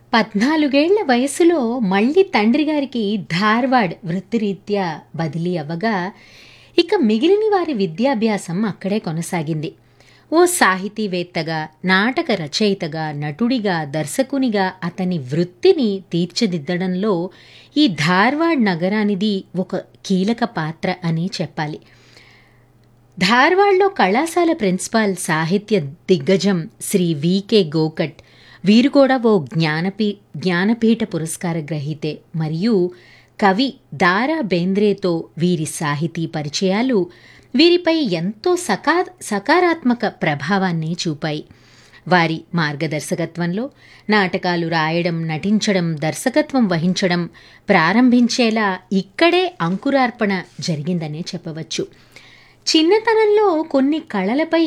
14 ఏళ్ల వయసులో మళ్ళీ తండ్రి గారికి ధార్వాడ్ వృత్తిరీత్యా బదిలీ అవ్వగా, ఇక మిగిలిన వారి విద్యాభ్యాసం అక్కడే కొనసాగింది. ఓ సాహితీవేత్తగా, నాటక రచయితగా, నటుడిగా, దర్శకునిగా అతని వృత్తిని తీర్చిదిద్దడంలో ఈ ధార్వాడ్ నగరానిది ఒక కీలక పాత్ర అని చెప్పాలి. ధార్వాడ్‌లో కళాశాల ప్రిన్సిపాల్ సాహిత్య దిగ్గజం శ్రీ వి.కె. గోకట్. వీరు కూడా ఓ జ్ఞానపీఠ పురస్కార గ్రహీతే. మరియు కవి దారా బేంద్రేతో వీరి సాహితీ పరిచయాలు వీరిపై ఎంతో సకారాత్మక ప్రభావాన్ని చూపాయి. వారి మార్గదర్శకత్వంలో నాటకాలు రాయడం, నటించడం, దర్శకత్వం వహించడం ప్రారంభించేలా ఇక్కడే అంకురార్పణ జరిగిందనే చెప్పవచ్చు. చిన్నతనంలో కొన్ని కళలపై